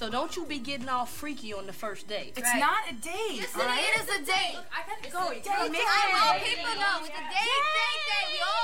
So don't you be getting all freaky on the first date. It's not a date. Yes, it is a date. Look, I gotta go. I want people to know it's a date. We all